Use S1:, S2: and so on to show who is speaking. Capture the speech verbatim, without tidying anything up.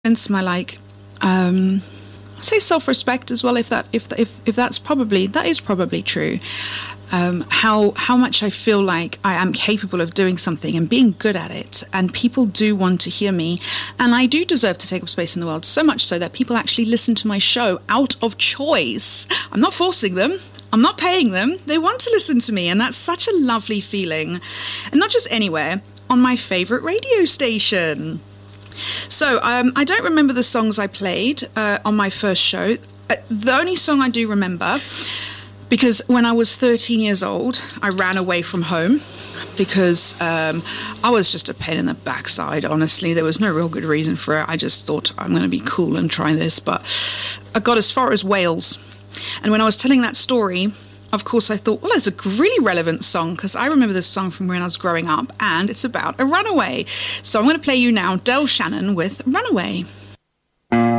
S1: my like um I say self-respect as well, if that if if if that's probably that is probably true. Um, how how much I feel like I am capable of doing something and being good at it, and people do want to hear me, and I do deserve to take up space in the world, so much so that people actually listen to my show out of choice. I'm not forcing them. I'm not paying them. They want to listen to me, and that's such a lovely feeling. And not just anywhere, on my favorite radio station. So um, I don't remember the songs I played uh, on my first show. Uh, the only song I do remember, because when I was thirteen years old, I ran away from home because um, I was just a pain in the backside, honestly. There was no real good reason for it. I just thought, I'm going to be cool and try this. But I got as far as Wales. And when I was telling that story, of course, I thought, well, that's a really relevant song, because I remember this song from when I was growing up, and it's about a runaway. So I'm going to play you now Del Shannon with Runaway.